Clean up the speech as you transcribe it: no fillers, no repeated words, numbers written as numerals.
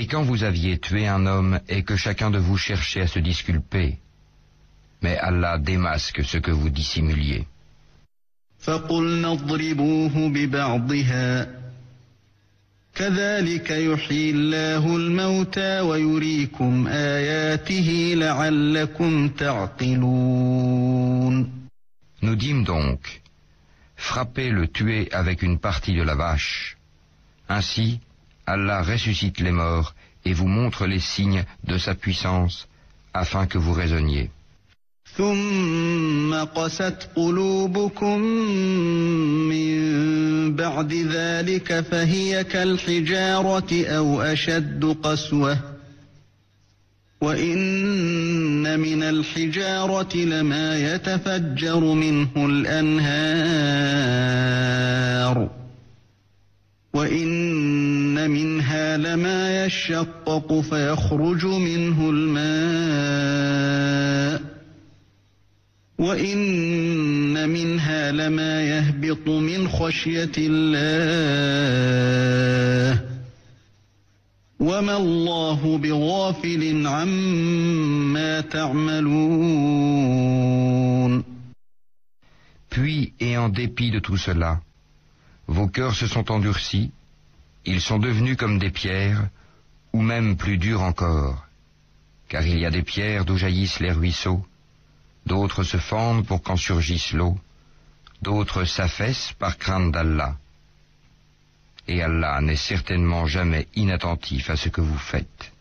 quand vous aviez tué un homme et que chacun de vous cherchait à se disculper, mais Allah démasque ce que vous dissimuliez. فَقُلْنَا اضْرِبُوهُ بِبَعْضِهَا كَذَلِكَ يُحْيِي اللَّهُ الْمَوْتَى وَيُرِيكُمْ آيَاتِهِ لَعَلَّكُمْ تَعْقِلُونَ. Nous dîmes donc, frappez le tuer avec une partie de la vache. Ainsi, Allah ressuscite les morts et vous montre les signes de sa puissance afin que vous raisonniez. ثُمَّ قَسَتْ قُلُوبُكُم مِّن بَعْدِ ذَلِكَ فَهِيَ كَالْحِجَارَةِ أَوْ أَشَدُّ قَسْوَةً وَإِنَّ مِنَ الْحِجَارَةِ لَمَا يَتَفَجَّرُ مِنْهُ الْأَنْهَارُ وَإِنَّ مِنْهَا لَمَا يَشَّقَّقُ فَيَخْرُجُ مِنْهُ الْمَاءُ وَإِنَّ مِنْهَا لَمَا يَهْبِطُ مِنْ خَشْيَةِ اللَّهِ وَمَا اللَّهُ بِغَافِلٍ عَمَّا تَعْمَلُونَ. Puis, et en dépit de tout cela, vos cœurs se sont endurcis, ils sont devenus comme des pierres, ou même plus durs encore, car il y a des pierres d'où jaillissent les ruisseaux, d'autres se fendent pour qu'en surgisse l'eau, d'autres s'affaissent par crainte d'Allah. Et Allah n'est certainement jamais inattentif à ce que vous faites.